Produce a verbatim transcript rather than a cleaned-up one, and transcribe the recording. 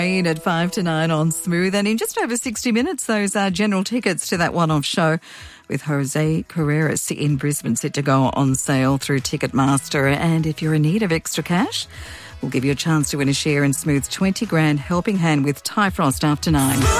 At five to nine on Smooth, and in just over sixty minutes, those are general tickets to that one-off show with Jose Carreras in Brisbane set to go on sale through Ticketmaster. And if you're in need of extra cash, we'll give you a chance to win a share in Smooth's twenty grand helping hand with Ty Frost after nine.